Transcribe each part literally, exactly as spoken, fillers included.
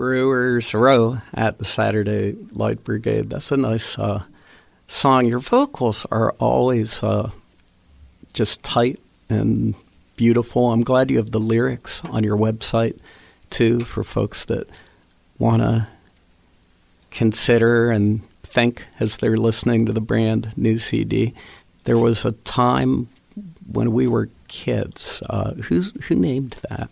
Brewers Row at the Saturday Light Brigade. That's a nice uh, song. Your vocals are always uh, just tight and beautiful. I'm glad you have the lyrics on your website, too, for folks that want to consider and think as they're listening to the brand new C D. There was a time when we were kids. Uh, who's, who named that?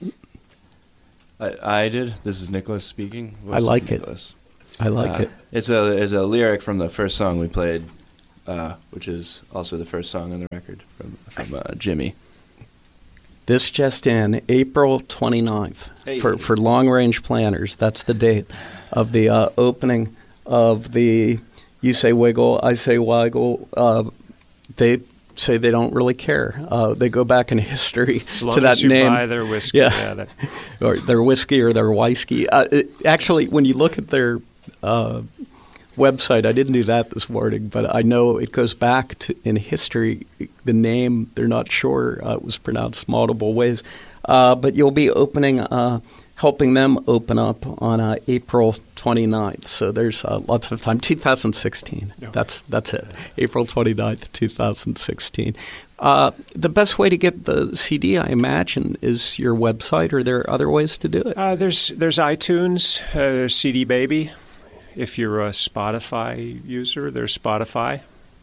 I, I did. This is Nicholas speaking. I like Nicholas. it. I like uh, it. It's a it's a lyric from the first song we played, uh, which is also the first song on the record from from uh, Jimmy. This just in, April twenty-ninth, hey. for, for long-range planners. That's the date of the uh, opening of the You Say Wiggle, I Say Waggle. Uh, they say they don't really care. Uh, they go back in history as long to that as you name. buy their whiskey. Yeah, yeah that. or their whiskey or their whiskey. Uh, it, actually, when you look at their uh, website, I didn't do that this morning, but I know it goes back to in history. The name, they're not sure. Uh, it was pronounced multiple ways. Uh, but you'll be opening, uh, helping them open up on uh, April twenty-ninth. So there's uh, lots of time. two thousand sixteen. No. That's that's it. April twenty-ninth, two thousand sixteen. Uh, the best way to get the C D, I imagine, is your website. Are there other ways to do it? Uh, there's there's iTunes, uh, there's C D Baby. If you're a Spotify user, there's Spotify.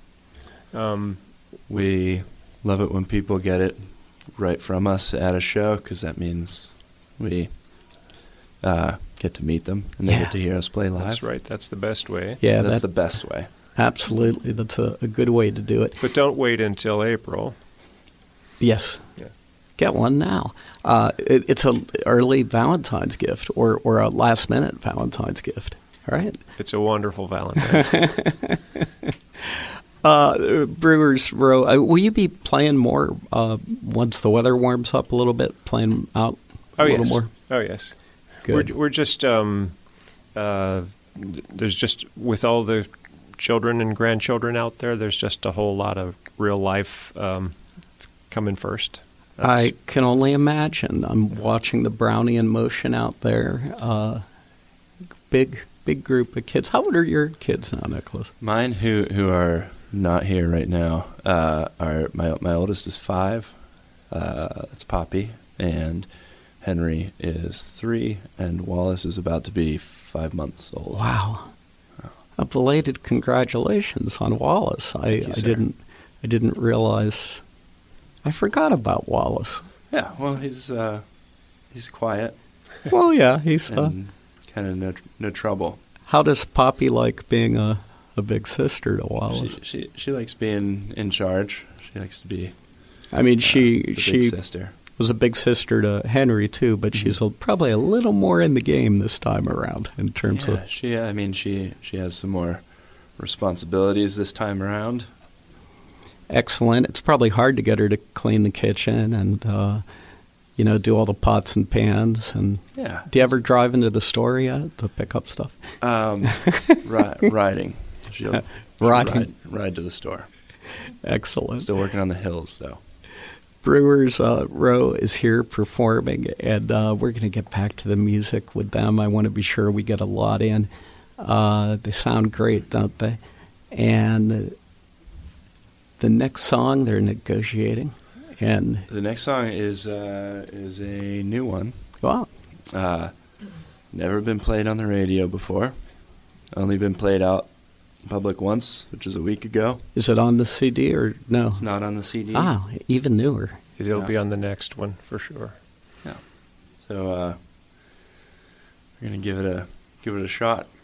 Um, we love it when people get it right from us at a show, because that means we uh, get to meet them and they yeah. get to hear us play live. That's right. That's the best way. Yeah, that's that, the best way. Absolutely. That's a, a good way to do it. But don't wait until April. Yes. Yeah. Get one now. Uh, it, it's an early Valentine's gift or, or a last-minute Valentine's gift. All right. It's a wonderful Valentine's gift. uh, Brewers Row, uh, will you be playing more uh, once the weather warms up a little bit, playing out a oh, little yes. more? Oh, yes. Good. We're, we're just, um, uh, there's just, with all the children and grandchildren out there, there's just a whole lot of real life um, coming first. That's I can only imagine. I'm watching the Brownie in motion out there. Uh, big, big group of kids. How old are your kids now, Nicholas? Mine, who who are not here right now, uh, are my my oldest is five. Uh, that's Poppy, and Henry is three, and Wallace is about to be five months old. Wow! Oh. A belated congratulations on Wallace. I, you, I didn't I didn't realize. I forgot about Wallace. Yeah, well, he's uh, he's quiet. Well, yeah, he's uh, kind of no, no trouble. How does Poppy like being a, a big sister to Wallace? She, she she likes being in charge. She likes to be. I mean, uh, she the she big sister. was a big sister to Henry too, but mm-hmm. she's a, probably a little more in the game this time around in terms yeah, of. she. I mean, she she has some more responsibilities this time around. Excellent. It's probably hard to get her to clean the kitchen and, uh, you know, do all the pots and pans. And yeah. Do you ever drive into the store yet to pick up stuff? Um, ri- riding. She'll, she'll riding. Ride, ride to the store. Excellent. Still working on the hills, though. Brewers uh, Row is here performing, and uh, we're going to get back to the music with them. I want to be sure we get a lot in. Uh, they sound great, don't they? And the next song they're negotiating, and the next song is uh, is a new one. Wow! Uh, never been played on the radio before. Only been played out in public once, which is a week ago. Is it on the C D or no? It's not on the C D. Ah, even newer. It'll no. be on the next one for sure. Yeah. So uh, we're gonna give it a give it a shot.